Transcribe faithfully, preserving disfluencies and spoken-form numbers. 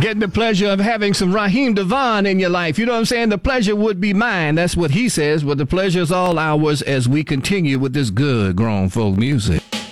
getting the pleasure of having some Raheem DeVaughn in your life. You know what I'm saying? The pleasure would be mine. That's what he says, but the pleasure is all ours as we continue with this good grown folk music.